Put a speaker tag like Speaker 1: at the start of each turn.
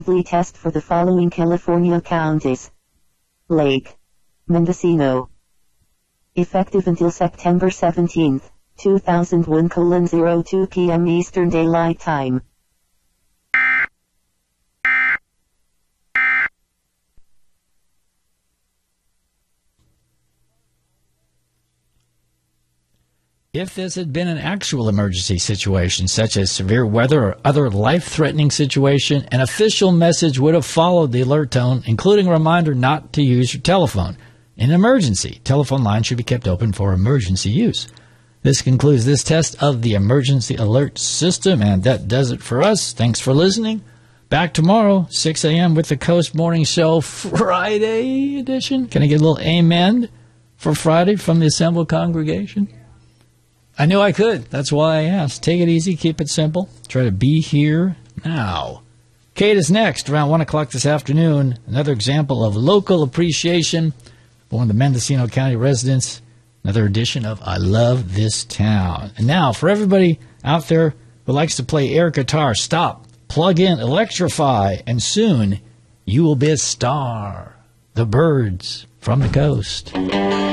Speaker 1: Test for the following California counties. Lake Mendocino. Effective until September 17, 2001 02 p.m. Eastern Daylight Time.
Speaker 2: If this had been an actual emergency situation, such as severe weather or other life-threatening situation, an official message would have followed the alert tone, including a reminder not to use your telephone. In an emergency, telephone lines should be kept open for emergency use. This concludes this test of the emergency alert system, and that does it for us. Thanks for listening. Back tomorrow, 6 a.m. with the Coast Morning Show Friday edition. Can I get a little amen for Friday from the assembled congregation? I knew I could. That's why I asked. Take it easy. Keep it simple. Try to be here now. Kate is next around 1 o'clock this afternoon. Another example of local appreciation for one of the Mendocino County residents. Another edition of I Love This Town. And now, for everybody out there who likes to play air guitar, stop, plug in, electrify, and soon you will be a star. The Birds from the Coast.